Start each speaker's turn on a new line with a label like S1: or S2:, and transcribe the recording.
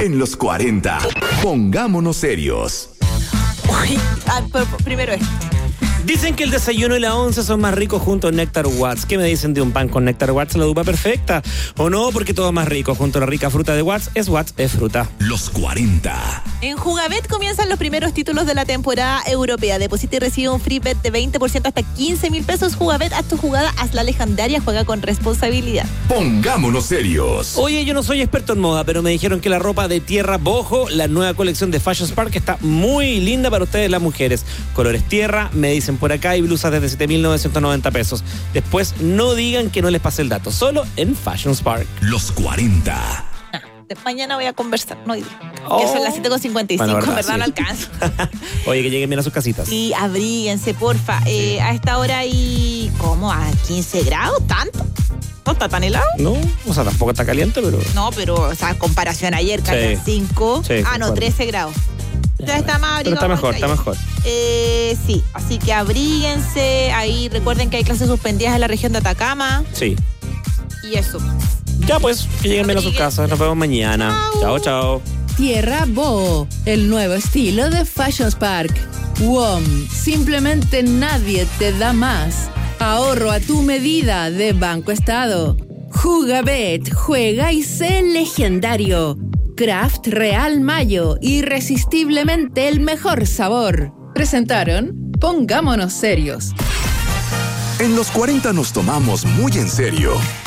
S1: En los 40, pongámonos serios.
S2: Uy, primero esto.
S3: Dicen que el desayuno y la once son más ricos junto a Néctar Watts. ¿Qué me dicen de un pan con Néctar Watts? La dupa perfecta. ¿O no? Porque todo es más rico. Junto a la rica fruta de Watts es fruta.
S1: Los 40.
S2: En Jugabet comienzan los primeros títulos de la temporada europea. Deposita y recibe un free bet de 20% hasta 15,000 pesos. Jugabet, haz tu jugada, haz la legendaria, juega con responsabilidad.
S1: Pongámonos serios.
S3: Oye, yo no soy experto en moda, pero me dijeron que la ropa de tierra boho, la nueva colección de Fashion Spark, está muy linda para ustedes las mujeres. Colores tierra, me dicen por acá, y blusas desde 7,990 pesos. Después no digan que no les pasé el dato, solo en Fashion Spark.
S1: Los 40.
S2: Mañana voy a conversar, no, que son las 7:55,
S3: bueno,
S2: verdad,
S3: sí.
S2: no alcanzo.
S3: Oye, que lleguen bien a sus casitas.
S2: Sí, abríguense, porfa. A esta hora hay, ¿cómo? ¿A 15 grados? ¿Tanto? ¿No está tan helado?
S3: No, o sea, tampoco está caliente, pero...
S2: No, pero, o sea, comparación ayer, que había 5.
S3: Sí,
S2: no, 13 grados. Ya está más abrigado.
S3: Pero está mejor.
S2: Sí, así que abríguense. Ahí recuerden que hay clases suspendidas en la región de Atacama.
S3: Sí.
S2: Y eso.
S3: Ya pues, que lleguen bien a sus casas. Nos vemos mañana. Chao.
S4: Tierra Boho, el nuevo estilo de Fashion Spark. WOM, simplemente nadie te da más. Ahorro a tu medida de Banco Estado. Jugabet, juega y sé legendario. Kraft Real Mayo, irresistiblemente el mejor sabor. Presentaron Pongámonos Serios.
S1: En los 40 nos tomamos muy en serio.